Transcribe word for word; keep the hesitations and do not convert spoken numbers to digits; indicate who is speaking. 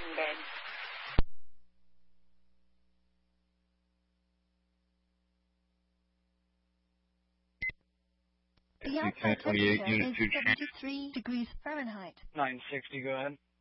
Speaker 1: in bed.
Speaker 2: The outside temperature is seventy-three degrees Fahrenheit.
Speaker 3: nine sixty, go ahead.